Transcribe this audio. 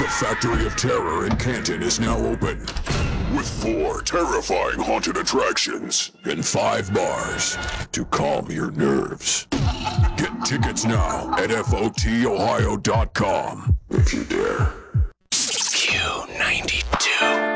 The Factory of Terror in Canton is now open, with 4 terrifying haunted attractions and 5 bars to calm your nerves. Get tickets now at FOTOhio.com if you dare.